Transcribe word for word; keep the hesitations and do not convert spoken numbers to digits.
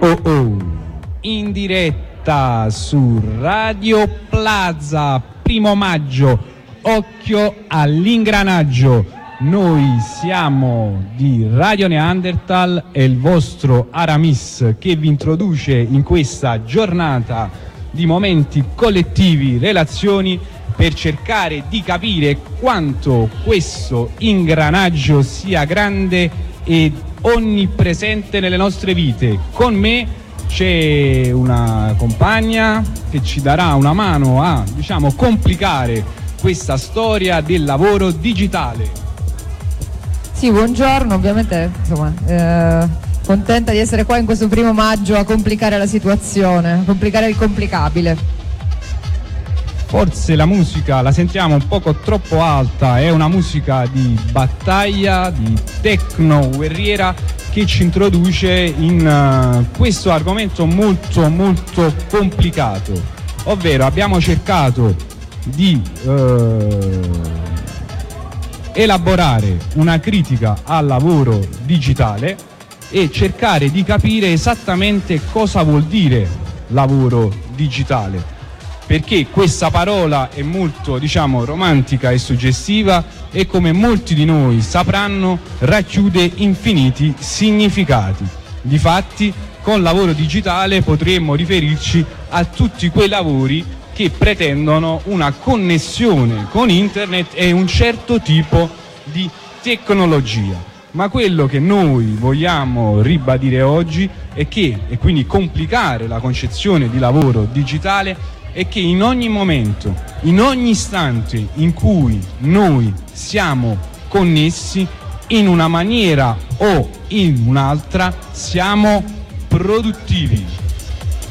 Oh oh, in diretta su Radio Plaza, primo maggio, occhio all'ingranaggio. Noi siamo di Radio Neanderthal e il vostro Aramis che vi introduce in questa giornata di momenti collettivi, relazioni, per cercare di capire quanto questo ingranaggio sia grande e onnipresente nelle nostre vite. Con me c'è una compagna che ci darà una mano a, diciamo, complicare questa storia del lavoro digitale. Sì, buongiorno, ovviamente, insomma, eh, contenta di essere qua in questo primo maggio a complicare la situazione, a complicare il complicabile. Forse la musica la sentiamo un poco troppo alta, è una musica di battaglia, di techno guerriera che ci introduce in uh, questo argomento molto molto complicato, ovvero abbiamo cercato di uh, elaborare una critica al lavoro digitale e cercare di capire esattamente cosa vuol dire lavoro digitale. Perché questa parola è molto, diciamo, romantica e suggestiva e, come molti di noi sapranno, racchiude infiniti significati. Difatti, con lavoro digitale potremmo riferirci a tutti quei lavori che pretendono una connessione con internet e un certo tipo di tecnologia. Ma quello che noi vogliamo ribadire oggi è che, e quindi complicare la concezione di lavoro digitale, è che in ogni momento, in ogni istante in cui noi siamo connessi, in una maniera o in un'altra, siamo produttivi.